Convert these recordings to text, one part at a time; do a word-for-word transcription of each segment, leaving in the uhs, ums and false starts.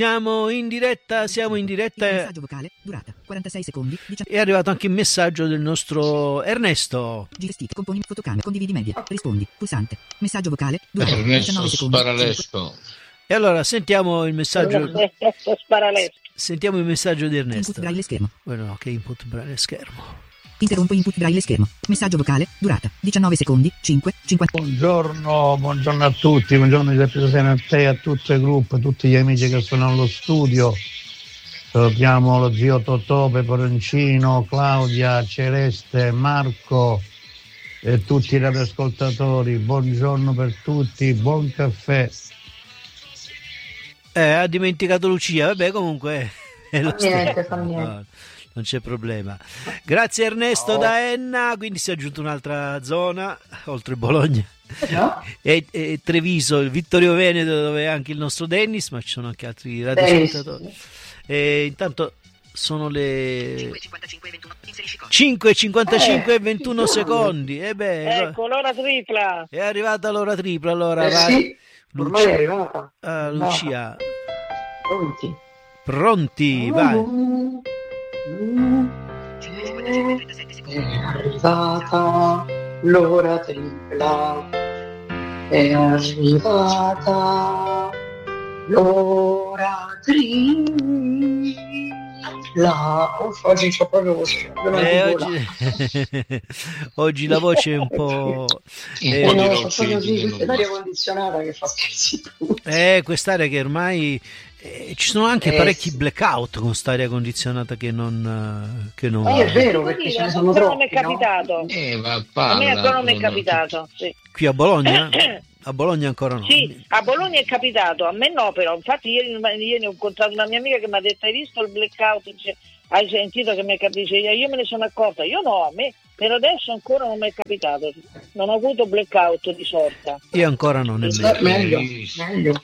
Siamo in diretta, siamo in diretta. Messaggio vocale, durata quarantasei secondi. È arrivato anche il messaggio del nostro Ernesto. Gestite, componi, fotocamera, condividi media, rispondi, pulsante. Messaggio vocale, durata Ernesto diciannove secondi. Sparalesco. E allora sentiamo il messaggio. Ernesto Sparalesco. Sentiamo il messaggio di Ernesto. Input braille schermo. Bueno, no, che input braille schermo. Interrompo input braille schermo. Messaggio vocale, durata diciannove secondi, cinque, cinquanta. Buongiorno, buongiorno a tutti, buongiorno Giuseppe Toscano, a te, a tutto il gruppo, a tutti gli amici che sono allo studio. Salutiamo lo zio Totò, Peperoncino, Claudia, Celeste, Marco e tutti i radioascoltatori. Buongiorno per tutti, buon caffè. Eh, ha dimenticato Lucia, vabbè comunque è lo niente, stesso. fa niente. No, non c'è problema. Grazie Ernesto, no. Da Enna, quindi si è aggiunta un'altra zona oltre Bologna, no? e, e Treviso, il Vittorio Veneto, dove è anche il nostro Dennis, ma ci sono anche altri radioascoltatori. E intanto sono le cinque e cinquantacinque e ventuno secondi. E beh, ecco l'ora tripla. È arrivata l'ora tripla. Allora, eh sì, Lucia, ormai è arrivata. ah, Lucia. Pronti? Pronti, vai. È arrivata l'ora tripla, è arrivata l'ora tripla. Uff, oggi c'ho proprio voce. Eh, oggi... oggi la voce è un po'... Eh, eh, no, so così, questa è l'aria condizionata che fa scherzi. Eh, quest'aria che ormai... Eh, ci sono anche eh, parecchi sì. blackout con quest'aria condizionata che non... Che non... Eh, è vero, perché ce ne sono troppi, non è capitato. No? Eh, va, a me ancora non no, è capitato. Sì. Qui a Bologna? A Bologna ancora no. Sì, a Bologna è capitato, a me no però. Infatti ieri, ieri ho incontrato una mia amica che mi ha detto: hai visto il blackout? Dice, hai sentito che mi è capitato? Io me ne sono accorta. Io no, a me per adesso ancora non mi è capitato. Non ho avuto blackout di sorta. Io ancora non è meglio. Meglio, meglio.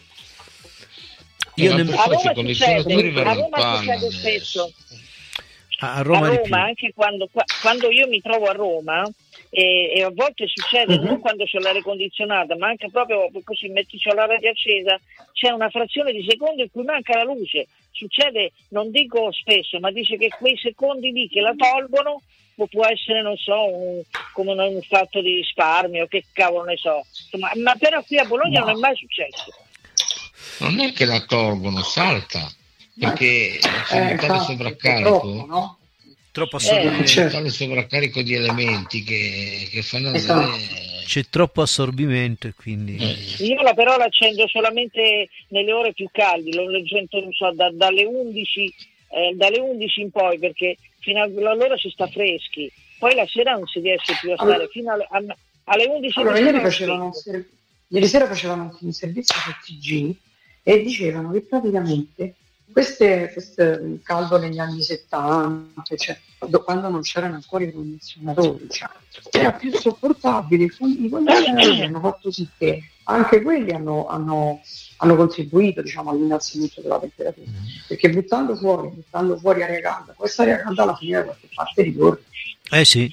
Io a ne... Roma succede, a Roma succede spesso. A Roma, a Roma anche quando, quando io mi trovo a Roma e, e a volte succede, uh-huh. non quando c'è l'aria condizionata, ma anche proprio così metti c'ho la radio accesa, c'è una frazione di secondo in cui manca la luce. Succede, non dico spesso, ma dice che quei secondi lì che la tolgono può essere, non so, un, come un fatto di risparmio, che cavolo ne so. Ma, ma però qui a Bologna no. non è mai successo. Non è che la tolgono, salta, perché c'è un tale sovraccarico, troppo, no? troppo assorbimento, eh, c'è un tale sovraccarico di elementi che, che fanno esatto. andare... C'è troppo assorbimento e quindi... Eh. Io la però l'accendo solamente nelle ore più calde, lo leggendo, non so, da, dalle undici eh, dalle undici in poi, perché fino all'ora si sta freschi, poi la sera non si riesce più a stare, allora, fino alle, a, alle undici allora, di ieri, facevano un ser- ieri sera facevano anche un servizio su T G e dicevano che praticamente queste, queste caldo negli anni settanta, cioè, quando non c'erano ancora i condizionatori, cioè, era più sopportabile, quindi i condizionatori hanno fatto sì che anche quelli hanno, hanno, hanno contribuito, diciamo, all'innalzamento della temperatura, perché buttando fuori, buttando fuori aria calda, questa aria calda alla fine da qualche parte ritorna. Eh sì,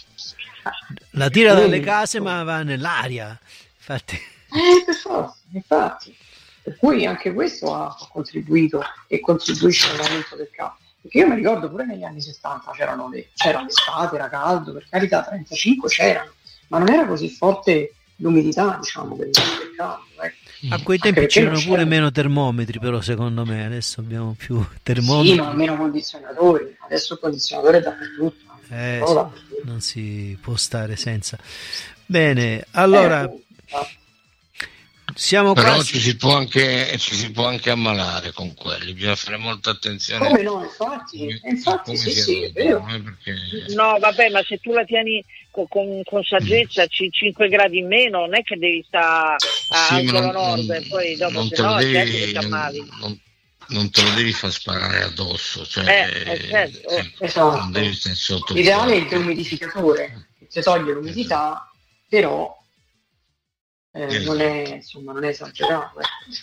la tira dalle case ma va nell'aria, infatti. Eh, per forza, infatti. Per cui anche questo ha, ha contribuito e contribuisce all'aumento del caldo. Perché io mi ricordo pure negli anni sessanta c'erano le, c'era l'estate, era caldo, per carità trentacinque c'erano, ma non era così forte l'umidità, diciamo, del, del caldo. Eh. A quei tempi c'erano pure meno termometri, però secondo me adesso abbiamo più termometri. Sì, ma meno condizionatori, adesso il condizionatore è dappertutto. Eh, sì, non si può stare senza. Bene, allora... Eh, Siamo però quasi... ci si può anche ci si può anche ammalare con quelli, bisogna fare molta attenzione. Come no, infatti, come, infatti come sì, sì, è vero. Perché... No, vabbè, ma se tu la tieni con, con, con saggezza, mm. cinque gradi in meno, non è che devi stare a sì, Angelo Nord e poi dopo non se te no devi, ti ammali. Non, non te lo devi far sparare addosso, cioè eh, eh, certo. eh, esatto. non devi stare sotto. L'ideale è il deumidificatore, che ti toglie l'umidità, però Eh, non è, insomma, non è esagerato. Eh.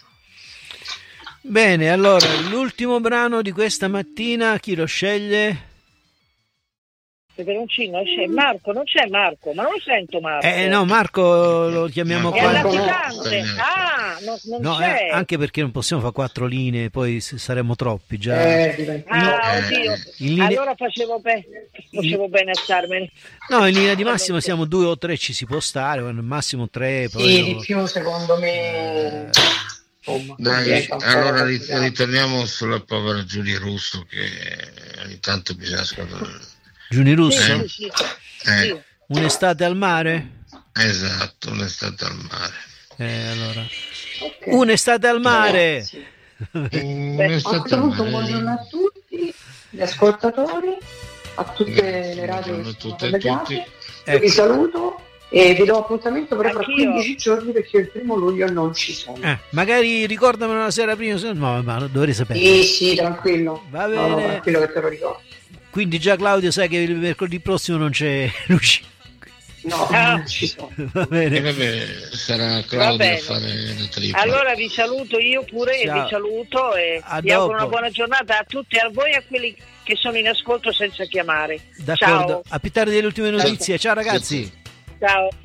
Bene, allora l'ultimo brano di questa mattina chi lo sceglie? Peperoncino, c'è Marco, non c'è Marco, ma non lo sento Marco. Eh no, Marco lo chiamiamo è qua. latitante. Ah, Ah, no, non no, c'è. Eh, anche perché non possiamo fare quattro linee, poi saremmo troppi già. Eh, ah, oddio. Linea... Allora facevo, be- facevo in... bene a starmene. No, in linea di massima siamo due o tre, ci si può stare, massimo tre. Poi sì, no... di più secondo me. Insomma, dai, allora ritorniamo sulla povera Giulia Russo, che ogni tanto bisogna ascoltare. Giulia Russo? Sì, sì, sì. Eh. Sì. Un'estate al mare? Esatto, un'estate al mare. Eh, allora. Okay. Un'estate al mare! Eh, sì. Beh, a questo punto buongiorno a tutti gli ascoltatori, a tutte le radio che sono collegate. Ecco. Vi saluto e vi do appuntamento però fra quindici giorni, perché il primo luglio non ci sono. Eh, magari ricordamelo una sera prima, se no, ma dovrei sapere. Sì, sì, tranquillo. Va bene. No, no, tranquillo che te lo ricordo. Quindi già Claudio sai che il mercoledì prossimo non c'è Lucia. No, ah. non ci sono. Va bene. E vabbè, sarà Claudio a fare la tripla. Allora vi saluto io pure. Ciao. E vi saluto e a vi dopo. auguro una buona giornata a tutti, a voi e a quelli che sono in ascolto senza chiamare. D'accordo. Ciao. A più tardi delle ultime notizie. Ciao ragazzi. Ciao.